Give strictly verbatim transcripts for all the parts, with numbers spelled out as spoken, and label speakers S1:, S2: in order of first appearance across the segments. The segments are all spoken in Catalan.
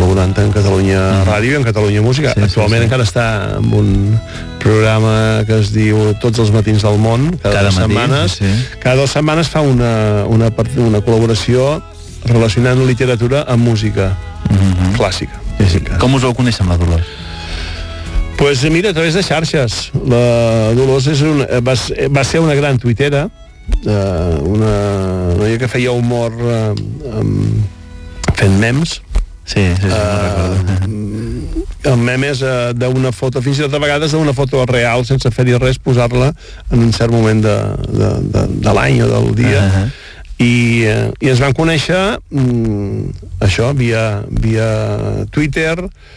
S1: col·laborant en Catalunya mm. Ràdio i en Catalunya Música. Sí, Actualment sí, sí. encara està en un programa que es diu Tots els matins del món, cada, cada dues matí, setmanes. Sí. Cada dues setmanes fa una, una, una col·laboració relacionant literatura amb música mm-hmm. clàssica.
S2: Sí, sí. Com us vau conèixer amb la Dolors?
S1: Pues mira, a través de xarxes. La Dolors és una, va, va ser una gran tuitera, uh, una noia que feia humor uh, um, fent memes.
S2: Sí, sí, sí, uh, no
S1: recordo. El meme és uh, d'una foto, fins i tot a vegades d'una foto real, sense fer-hi res, posar-la en un cert moment de, de, de, de l'any o del dia. Uh-huh. I, uh, i ens van conèixer um, això, via, via Twitter,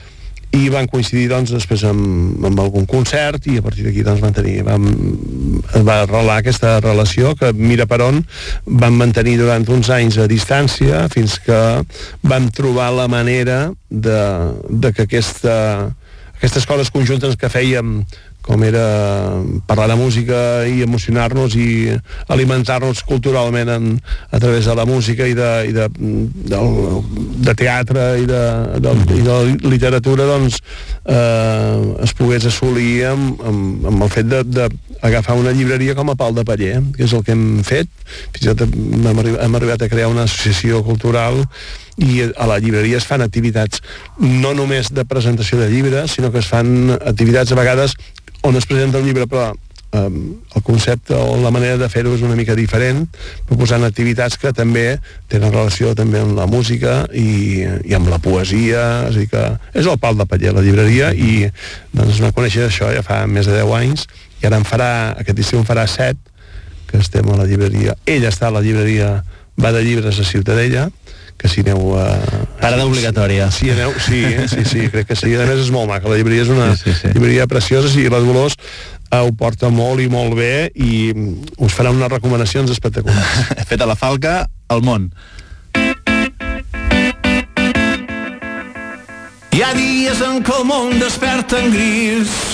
S1: i van coincidir doncs després amb, amb algun concert, i a partir d'aquí doncs van tenir vam, es va arrelar aquesta relació que mira per on van mantenir durant uns anys a distància fins que vam trobar la manera de, de que aquesta, aquestes coses conjuntes que fèiem, com era parlar de música i emocionar-nos i alimentar-nos culturalment en, a través de la música i de, i de, de, de teatre i de, de, i de literatura, doncs eh, es pogués assolir amb, amb, amb el fet de, de agafar una llibreria com a pal de paller, que és el que hem fet. Fins i tot hem, hem arribat a crear una associació cultural i a la llibreria es fan activitats no només de presentació de llibres, sinó que es fan activitats a vegades on es presenta un llibre, però um, el concepte o la manera de fer-ho és una mica diferent, proposant activitats que també tenen relació també amb la música i, i amb la poesia, és a dir que és el pal de paller, la llibreria, i doncs es va conèixer això ja fa més de deu anys, i ara en farà, aquest estiu en farà set, que estem a la llibreria. Ella està a la llibreria Va de Llibres a Ciutadella, que si aneu a...
S2: Parada obligatòria.
S1: Sí, aneu, sí, sí, sí, crec que sí. A més és molt maca, la llibreria és una
S2: sí, sí, sí.
S1: llibreria preciosa, i la Dolors eh, ho porta molt i molt bé i us farà unes recomanacions espectaculars.
S2: Feta la falca al món.
S3: Hi ha dies en què el món desperta en gris,